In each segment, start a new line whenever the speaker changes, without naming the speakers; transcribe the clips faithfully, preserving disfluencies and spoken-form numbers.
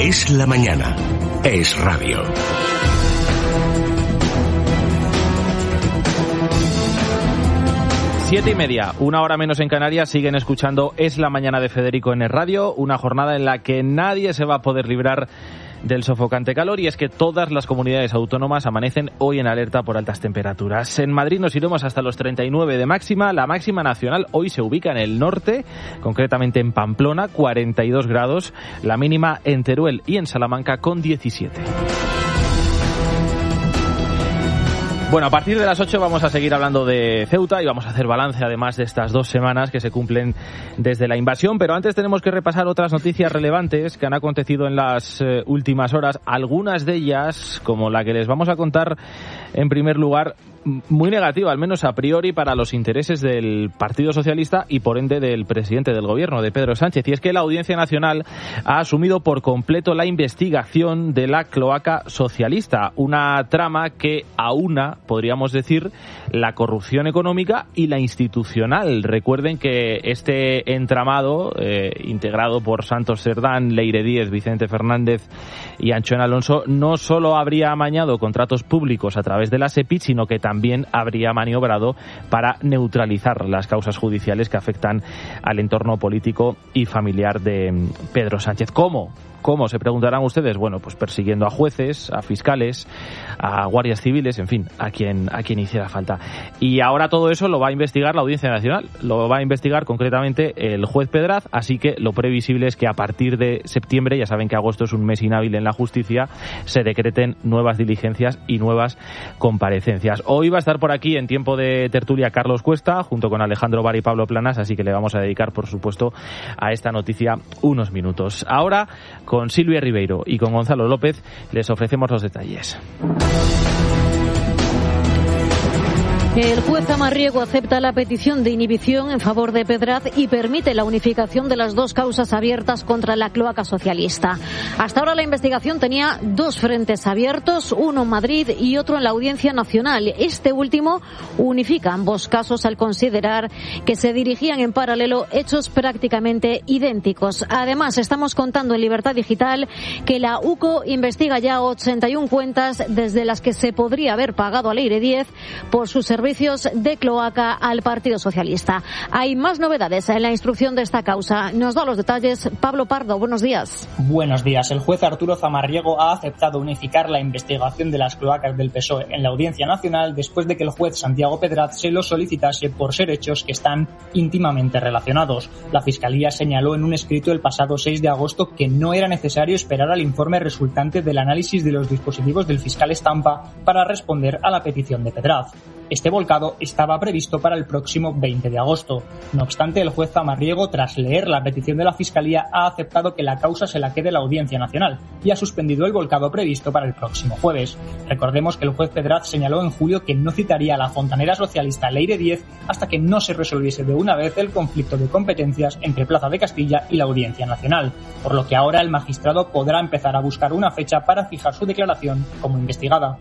Es la mañana. Es radio.
Siete y media, una hora menos en Canarias, siguen escuchando Es la mañana de Federico en el radio, una jornada en la que nadie se va a poder librar del sofocante calor, y es que todas las comunidades autónomas amanecen hoy en alerta por altas temperaturas. En Madrid nos iremos hasta los treinta y nueve de máxima. La máxima nacional hoy se ubica en el norte, concretamente en Pamplona, cuarenta y dos grados. La mínima en Teruel y en Salamanca con diecisiete. Bueno, a partir de las ocho vamos a seguir hablando de Ceuta y vamos a hacer balance además de estas dos semanas que se cumplen desde la invasión, pero antes tenemos que repasar otras noticias relevantes que han acontecido en las eh, últimas horas, algunas de ellas, como la que les vamos a contar en primer lugar, muy negativa, al menos a priori, para los intereses del Partido Socialista y por ende del presidente del gobierno, de Pedro Sánchez. Y es que la Audiencia Nacional ha asumido por completo la investigación de la cloaca socialista, una trama que aúna, podríamos decir, la corrupción económica y la institucional. Recuerden que este entramado, eh, integrado por Santos Cerdán, Leire Díez, Vicente Fernández y Anchoén Alonso, no solo habría amañado contratos públicos a través de la SEPIC, sino que también también habría maniobrado para neutralizar las causas judiciales que afectan al entorno político y familiar de Pedro Sánchez. ¿Cómo? ¿Cómo? Se preguntarán ustedes. Bueno, pues persiguiendo a jueces, a fiscales, a guardias civiles, en fin, a quien, a quien hiciera falta. Y ahora todo eso lo va a investigar la Audiencia Nacional. Lo va a investigar concretamente el juez Pedraz, así que lo previsible es que a partir de septiembre, ya saben que agosto es un mes inhábil en la justicia, se decreten nuevas diligencias y nuevas comparecencias. Hoy va a estar por aquí en tiempo de tertulia Carlos Cuesta, junto con Alejandro Bar y Pablo Planas, así que le vamos a dedicar, por supuesto, a esta noticia unos minutos. Ahora, con Silvia Ribeiro y con Gonzalo López, les ofrecemos los detalles.
El juez Amarriego acepta la petición de inhibición en favor de Pedraz y permite la unificación de las dos causas abiertas contra la cloaca socialista. Hasta ahora la investigación tenía dos frentes abiertos, uno en Madrid y otro en la Audiencia Nacional. Este último unifica ambos casos al considerar que se dirigían en paralelo hechos prácticamente idénticos. Además, estamos contando en Libertad Digital que la U C O investiga ya ochenta y una cuentas desde las que se podría haber pagado a Leire Díez por sus servicios servicios de cloaca al Partido Socialista. Hay más novedades en la instrucción de esta causa. Nos da los detalles Pablo Pardo. Buenos días.
Buenos días. El juez Arturo Zamarriego ha aceptado unificar la investigación de las cloacas del P S O E en la Audiencia Nacional después de que el juez Santiago Pedraz se lo solicitase por ser hechos que están íntimamente relacionados. La Fiscalía señaló en un escrito el pasado seis de agosto que no era necesario esperar al informe resultante del análisis de los dispositivos del fiscal Estampa para responder a la petición de Pedraz. Este volcado estaba previsto para el próximo veinte de agosto. No obstante, el juez Zamarriego, tras leer la petición de la Fiscalía, ha aceptado que la causa se la quede la Audiencia Nacional y ha suspendido el volcado previsto para el próximo jueves. Recordemos que el juez Pedraz señaló en julio que no citaría a la fontanera socialista Leire Díez hasta que no se resolviese de una vez el conflicto de competencias entre Plaza de Castilla y la Audiencia Nacional, por lo que ahora el magistrado podrá empezar a buscar una fecha para fijar su declaración como investigada.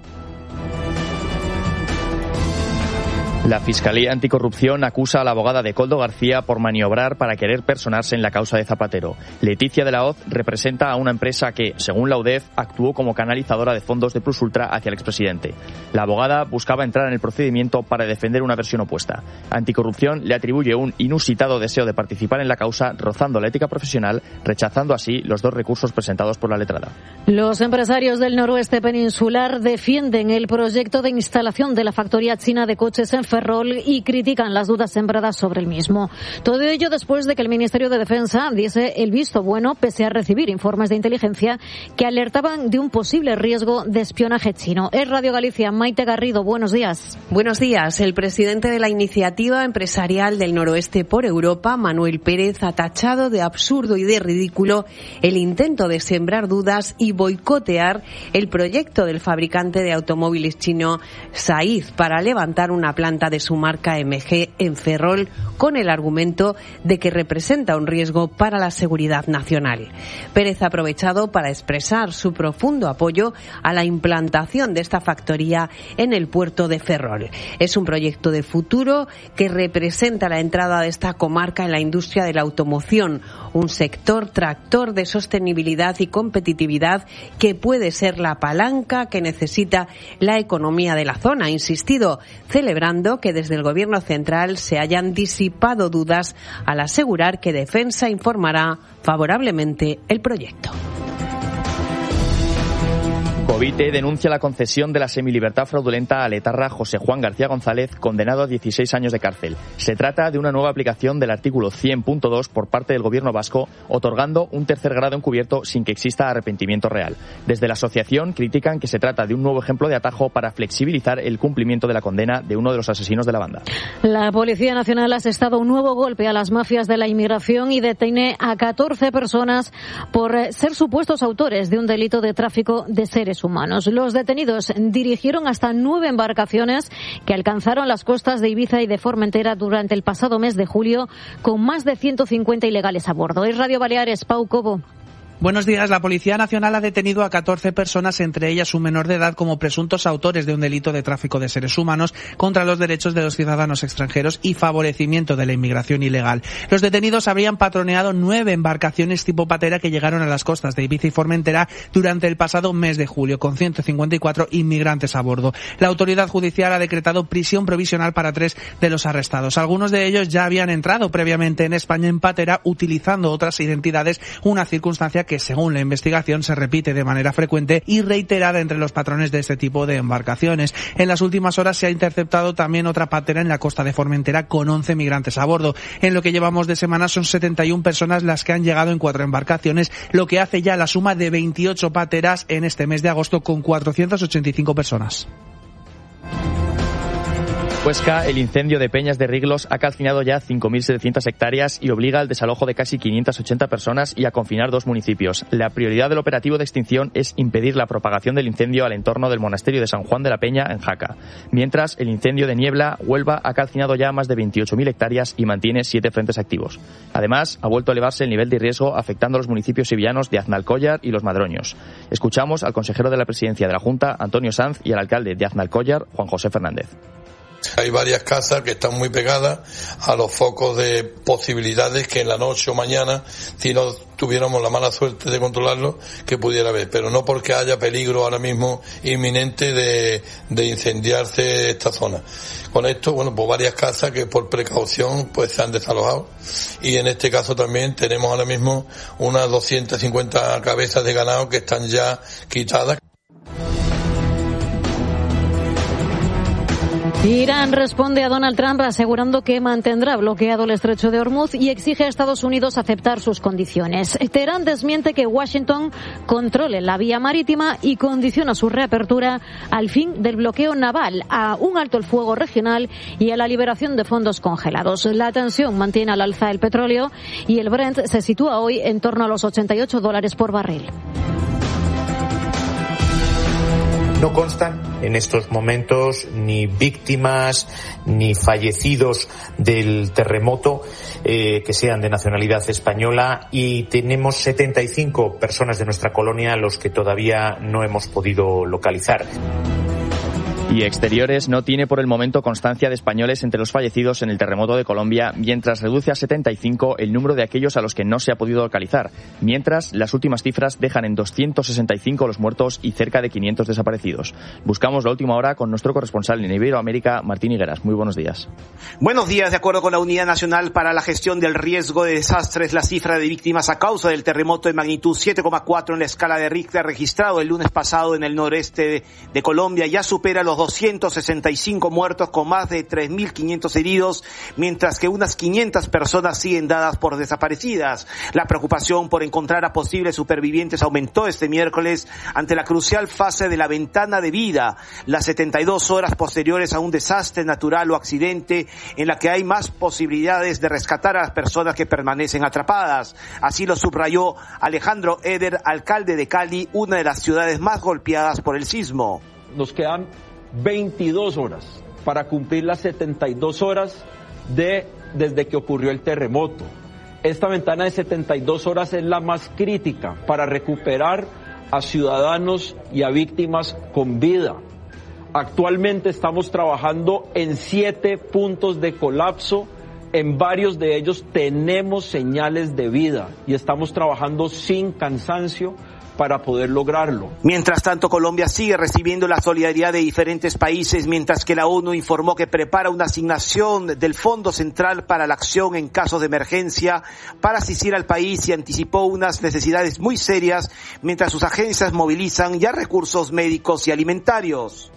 La Fiscalía Anticorrupción acusa a la abogada de Koldo García por maniobrar para querer personarse en la causa de Zapatero. Leticia de la Hoz representa a una empresa que, según la U D E F, actuó como canalizadora de fondos de Plus Ultra hacia el expresidente. La abogada buscaba entrar en el procedimiento para defender una versión opuesta. Anticorrupción le atribuye un inusitado deseo de participar en la causa, rozando la ética profesional, rechazando así los dos recursos presentados por la letrada.
Los empresarios del noroeste peninsular defienden el proyecto de instalación de la factoría china de coches en Ferrol y critican las dudas sembradas sobre el mismo. Todo ello después de que el Ministerio de Defensa diese el visto bueno pese a recibir informes de inteligencia que alertaban de un posible riesgo de espionaje chino. Es Radio Galicia, Maite Garrido, buenos días.
Buenos días. El presidente de la Iniciativa Empresarial del Noroeste por Europa, Manuel Pérez, ha tachado de absurdo y de ridículo el intento de sembrar dudas y boicotear el proyecto del fabricante de automóviles chino SAIZ para levantar una planta planta de su marca M G en Ferrol con el argumento de que representa un riesgo para la seguridad nacional. Pérez ha aprovechado para expresar su profundo apoyo a la implantación de esta factoría en el puerto de Ferrol. Es un proyecto de futuro que representa la entrada de esta comarca en la industria de la automoción, un sector tractor de sostenibilidad y competitividad que puede ser la palanca que necesita la economía de la zona, ha insistido, celebrando que desde el Gobierno central se hayan disipado dudas al asegurar que Defensa informará favorablemente el proyecto.
Covite denuncia la concesión de la semilibertad fraudulenta al etarra José Juan García González, condenado a dieciséis años de cárcel. Se trata de una nueva aplicación del artículo cien punto dos por parte del gobierno vasco, otorgando un tercer grado encubierto sin que exista arrepentimiento real. Desde la asociación critican que se trata de un nuevo ejemplo de atajo para flexibilizar el cumplimiento de la condena de uno de los asesinos de la banda.
La Policía Nacional ha asestado un nuevo golpe a las mafias de la inmigración y detiene a catorce personas por ser supuestos autores de un delito de tráfico de seres humanos. Los detenidos dirigieron hasta nueve embarcaciones que alcanzaron las costas de Ibiza y de Formentera durante el pasado mes de julio, con más de ciento cincuenta ilegales a bordo. Es Radio Baleares, Pau Cobo.
Buenos días. La Policía Nacional ha detenido a catorce personas, entre ellas un menor de edad, como presuntos autores de un delito de tráfico de seres humanos contra los derechos de los ciudadanos extranjeros y favorecimiento de la inmigración ilegal. Los detenidos habrían patroneado nueve embarcaciones tipo patera que llegaron a las costas de Ibiza y Formentera durante el pasado mes de julio, con ciento cincuenta y cuatro inmigrantes a bordo. La autoridad judicial ha decretado prisión provisional para tres de los arrestados. Algunos de ellos ya habían entrado previamente en España en patera utilizando otras identidades, una circunstancia que que según la investigación se repite de manera frecuente y reiterada entre los patrones de este tipo de embarcaciones. En las últimas horas se ha interceptado también otra patera en la costa de Formentera con once migrantes a bordo. En lo que llevamos de semana son setenta y una personas las que han llegado en cuatro embarcaciones, lo que hace ya la suma de veintiocho pateras en este mes de agosto con cuatrocientas ochenta y cinco personas.
Huesca, el incendio de Peñas de Riglos ha calcinado ya cinco mil setecientas hectáreas y obliga al desalojo de casi quinientas ochenta personas y a confinar dos municipios. La prioridad del operativo de extinción es impedir la propagación del incendio al entorno del monasterio de San Juan de la Peña en Jaca. Mientras, el incendio de Niebla, Huelva, ha calcinado ya más de veintiocho mil hectáreas y mantiene siete frentes activos. Además, ha vuelto a elevarse el nivel de riesgo afectando a los municipios sevillanos de Aznalcóllar y Los Madroños. Escuchamos al consejero de la presidencia de la Junta, Antonio Sanz, y al alcalde de Aznalcóllar, Juan José Fernández.
Hay varias casas que están muy pegadas a los focos de posibilidades que en la noche o mañana, si no tuviéramos la mala suerte de controlarlo, que pudiera haber, pero no porque haya peligro ahora mismo inminente de, de incendiarse esta zona. Con esto, bueno, pues varias casas que por precaución pues se han desalojado, y en este caso también tenemos ahora mismo unas doscientas cincuenta cabezas de ganado que están ya quitadas.
Irán responde a Donald Trump asegurando que mantendrá bloqueado el estrecho de Hormuz y exige a Estados Unidos aceptar sus condiciones. Teherán desmiente que Washington controle la vía marítima y condiciona su reapertura al fin del bloqueo naval, a un alto el fuego regional y a la liberación de fondos congelados. La tensión mantiene al alza el petróleo y el Brent se sitúa hoy en torno a los ochenta y ocho dólares por barril.
No constan en estos momentos ni víctimas ni fallecidos del terremoto eh, que sean de nacionalidad española, y tenemos setenta y cinco personas de nuestra colonia a los que todavía no hemos podido localizar.
Y Exteriores no tiene por el momento constancia de españoles entre los fallecidos en el terremoto de Colombia, mientras reduce a setenta y cinco el número de aquellos a los que no se ha podido localizar. Mientras, las últimas cifras dejan en doscientos sesenta y cinco los muertos y cerca de quinientos desaparecidos. Buscamos la última hora con nuestro corresponsal en Iberoamérica, Martín Higueras. Muy buenos días.
Buenos días. De acuerdo con la Unidad Nacional para la Gestión del Riesgo de Desastres, la cifra de víctimas a causa del terremoto de magnitud siete coma cuatro en la escala de Richter registrado el lunes pasado en el noreste de, de Colombia ya supera los doscientos sesenta y cinco muertos con más de tres mil quinientos heridos, mientras que unas quinientas personas siguen dadas por desaparecidas. La preocupación por encontrar a posibles supervivientes aumentó este miércoles ante la crucial fase de la ventana de vida, las setenta y dos horas posteriores a un desastre natural o accidente en la que hay más posibilidades de rescatar a las personas que permanecen atrapadas. Así lo subrayó Alejandro Eder, alcalde de Cali, una de las ciudades más golpeadas por el sismo.
Nos quedan veintidós horas para cumplir las setenta y dos horas de, desde que ocurrió el terremoto. Esta ventana de setenta y dos horas es la más crítica para recuperar a ciudadanos y a víctimas con vida. Actualmente estamos trabajando en siete puntos de colapso. En varios de ellos tenemos señales de vida y estamos trabajando sin cansancio para poder lograrlo.
Mientras tanto, Colombia sigue recibiendo la solidaridad de diferentes países, mientras que la ONU informó que prepara una asignación del Fondo Central para la Acción en casos de emergencia para asistir al país y anticipó unas necesidades muy serias mientras sus agencias movilizan ya recursos médicos y alimentarios.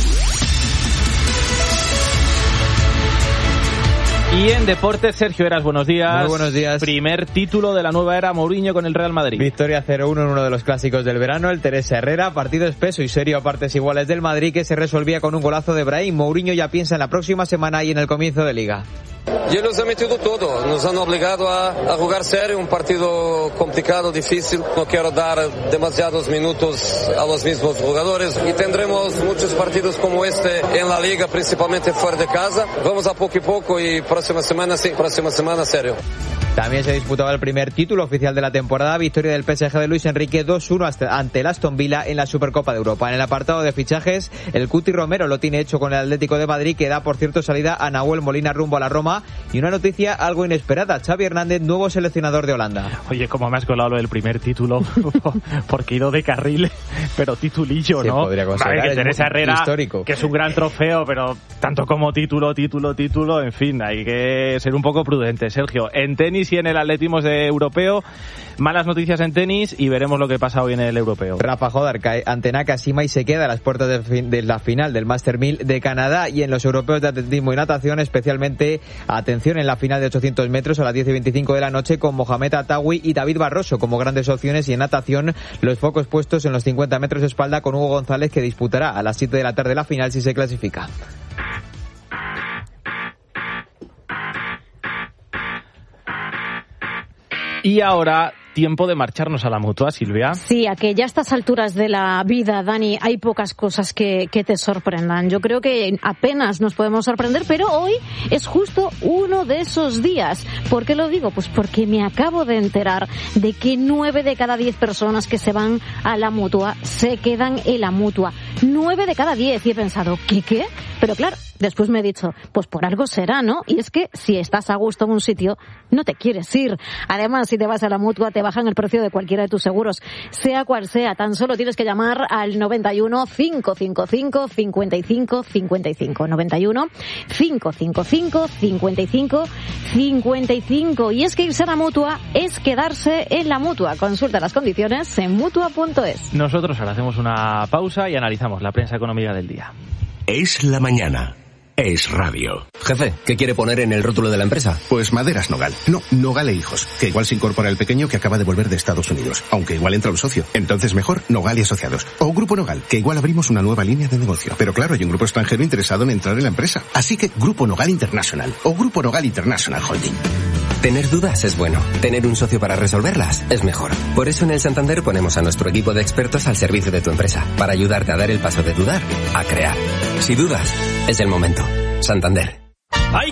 Y en deportes, Sergio Eras, buenos días.
Muy buenos días.
Primer título de la nueva era Mourinho con el Real Madrid.
Victoria cero uno en uno de los clásicos del verano, el Teresa Herrera, partido espeso y serio a partes iguales del Madrid que se resolvía con un golazo de Brahim. Mourinho ya piensa en la próxima semana y en el comienzo de Liga.
Y nos ha metido todo, nos han obligado a, a jugar serio, un partido complicado, difícil. No quiero dar demasiados minutos a los mismos jugadores y tendremos muchos partidos como este en la Liga, principalmente fuera de casa. Vamos a poco y poco y próxima semana sí, próxima semana serio.
También se disputaba el primer título oficial de la temporada, victoria del P S G de Luis Enrique dos uno ante el Aston Villa en la Supercopa de Europa. En el apartado de fichajes, el Cuti Romero lo tiene hecho con el Atlético de Madrid, que da por cierto salida a Nahuel Molina rumbo a la Roma, y una noticia algo inesperada, Xavi Hernández, nuevo seleccionador de Holanda.
Oye, como me has colado lo del primer título, porque he ido de carril, pero titulillo, ¿no?
Se podría considerar,
vale, que Teresa Herrera,
histórico,
que es un gran trofeo, pero tanto como título, título, título, en fin, hay que ser un poco prudente. Sergio, en tenis y en el atletismo de europeo, malas noticias en tenis y veremos lo que pasa hoy en el europeo.
Rafa Jodar cae ante Nakashima y se queda a las puertas de, fin, de la final del Master mil de Canadá. Y en los europeos de atletismo y natación, especialmente atención en la final de ochocientos metros a las diez y veinticinco de la noche con Mohamed Atawi y David Barroso como grandes opciones, y en natación los focos puestos en los cincuenta metros de espalda con Hugo González, que disputará a las siete de la tarde la final si se clasifica.
Y ahora, tiempo de marcharnos a la Mutua, Silvia.
Sí, a que ya a estas alturas de la vida, Dani, hay pocas cosas que, que te sorprendan. Yo creo que apenas nos podemos sorprender, pero hoy es justo uno de esos días. ¿Por qué lo digo? Pues porque me acabo de enterar de que nueve de cada diez personas que se van a la Mutua se quedan en la Mutua. Nueve de cada diez. Y he pensado, ¿qué qué? Pero claro, después me he dicho, pues por algo será, ¿no? Y es que si estás a gusto en un sitio, no te quieres ir. Además, si te vas a la Mutua, te bajan el precio de cualquiera de tus seguros, sea cual sea. Tan solo tienes que llamar al noventa y uno, cinco cinco cinco, cincuenta y cinco cincuenta y cinco. noventa y uno, cinco cinco cinco, cincuenta y cinco cincuenta y cinco. Y es que irse a la Mutua es quedarse en la Mutua. Consulta las condiciones en mutua punto es.
Nosotros ahora hacemos una pausa y analizamos la prensa económica del día.
Es la mañana. Es radio.
Jefe, ¿qué quiere poner en el rótulo de la empresa?
Pues Maderas Nogal. No, Nogal e Hijos. Que igual se incorpora el pequeño que acaba de volver de Estados Unidos. Aunque igual entra un socio. Entonces mejor Nogal y Asociados. O Grupo Nogal, que igual abrimos una nueva línea de negocio. Pero claro, hay un grupo extranjero interesado en entrar en la empresa. Así que Grupo Nogal International. O Grupo Nogal International Holding.
Tener dudas es bueno. Tener un socio para resolverlas es mejor. Por eso en el Santander ponemos a nuestro equipo de expertos al servicio de tu empresa. Para ayudarte a dar el paso de dudar a crear. Si dudas, es el momento. Santander.